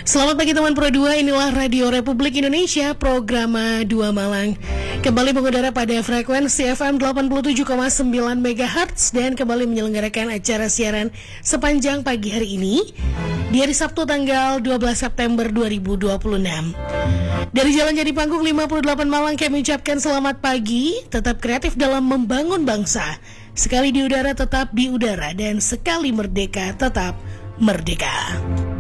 Selamat pagi teman Pro 2, inilah Radio Republik Indonesia, program 2 Malang. Kembali mengudara pada frekuensi FM 87,9 MHz dan kembali menyelenggarakan acara siaran sepanjang pagi hari ini di hari Sabtu tanggal 12 September 2026. Dari Jalan Jadi Panggung 58 Malang kami ucapkan selamat pagi, tetap kreatif dalam membangun bangsa. Sekali di udara tetap di udara dan sekali merdeka tetap merdeka.